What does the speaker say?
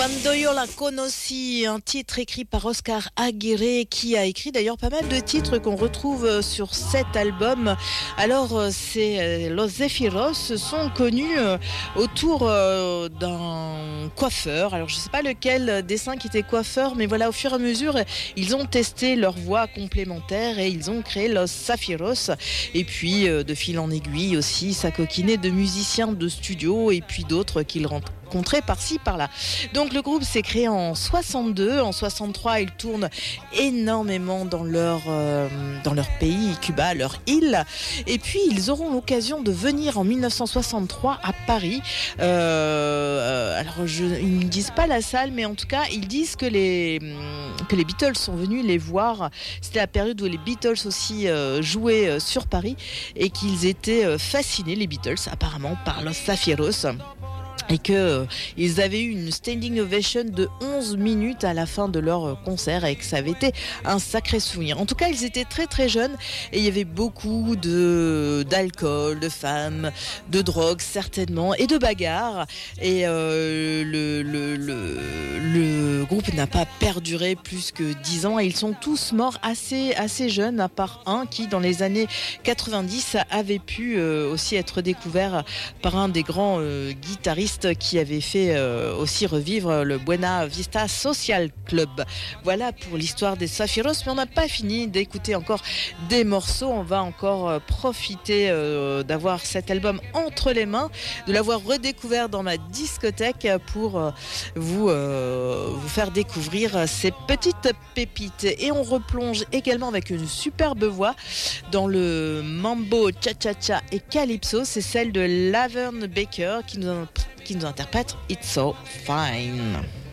Quando io la conosci, un titre écrit par Oscar Aguirre, qui a écrit d'ailleurs pas mal de titres qu'on retrouve sur cet album. Alors, Los Zephyros sont connus autour d'un coiffeur. Alors, je ne sais pas lequel des cinq était coiffeur, mais voilà, au fur et à mesure, ils ont testé leur voix complémentaire et ils ont créé Los Zephyros. Et puis, de fil en aiguille aussi, ça coquinait de musiciens de studio et puis d'autres qu'ils rencontraient par-ci, par-là. Donc le groupe s'est créé en 62, en 63 ils tournent énormément dans leur pays, Cuba, leur île, et puis ils auront l'occasion de venir en 1963 à Paris. Alors ils ne disent pas la salle, mais en tout cas ils disent que les Beatles sont venus les voir. C'était la période où les Beatles aussi jouaient sur Paris et qu'ils étaient fascinés, les Beatles apparemment, par Los Zephyros. Et qu'ils avaient eu une standing ovation de 11 minutes à la fin de leur concert et que ça avait été un sacré souvenir. En tout cas, ils étaient très très jeunes et il y avait beaucoup d'alcool, de femmes, de drogue certainement et de bagarres. Et le groupe n'a pas perduré plus que 10 ans et ils sont tous morts assez jeunes, à part un qui, dans les années 90, avait pu aussi être découvert par un des grands guitaristes qui avait fait aussi revivre le Buena Vista Social Club. Voilà pour l'histoire des Zephyros, mais on n'a pas fini d'écouter encore des morceaux. On va encore profiter d'avoir cet album entre les mains, de l'avoir redécouvert dans ma discothèque pour vous faire découvrir ces petites pépites. Et on replonge également avec une superbe voix dans le mambo, cha-cha-cha et calypso. C'est celle de Laverne Baker qui nous interprète It's So Fine.